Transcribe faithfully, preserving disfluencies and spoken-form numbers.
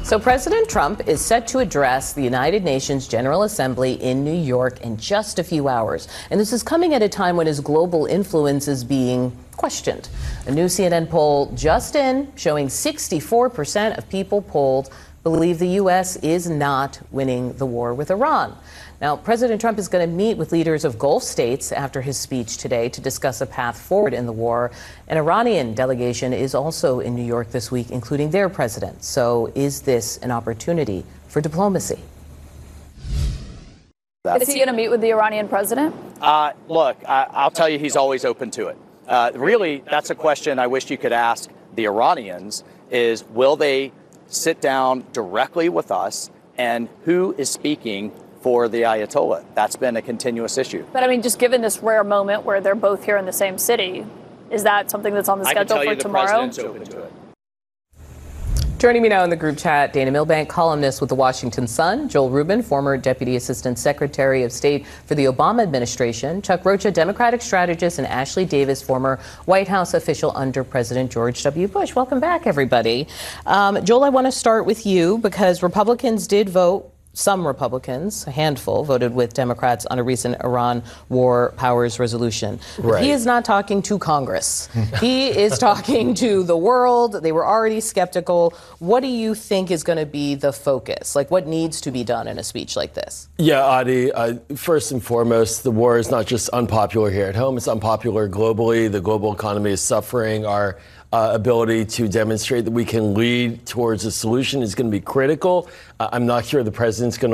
So President Trump is set to address the United Nations General Assembly in New York in just a few hours. And this is coming at a time when his global influence is being questioned. A new C N N poll just in showing sixty-four percent of people polled believe the U S is not winning the war with Iran. Now, President Trump is going to meet with leaders of Gulf states after his speech today to discuss a path forward in the war. An Iranian delegation is also in New York this week, including their president. So is this an opportunity for diplomacy? Is he going to meet with the Iranian president? Uh, look, I, I'll tell you, he's always open to it. Uh, really, that's a question I wish you could ask the Iranians is, will they sit down directly with us, and who is speaking for the Ayatollah? That's been a continuous issue. But I mean, just given this rare moment where they're both here in the same city, is that something that's on the schedule for tomorrow? I can tell you the president's open to it. Joining me now in the group chat, Dana Milbank, columnist with the Washington Sun, Joel Rubin, former Deputy Assistant Secretary of State for the Obama administration, Chuck Rocha, Democratic strategist, and Ashley Davis, former White House official under President George W. Bush. Welcome back, everybody. Um, Joel, I want to start with you because Republicans did vote. Some Republicans, a handful, voted with Democrats on a recent Iran war powers resolution. Right. He is not talking to Congress. He is talking to the world. They were already skeptical. What do you think is going to be the focus? Like, what needs to be done in a speech like this? Yeah, Adi, uh, first and foremost, the war is not just unpopular here at home. It's unpopular globally. The global economy is suffering. Our Uh, ability to demonstrate that we can lead towards a solution is going to be critical. Uh, I'm not sure the president's going to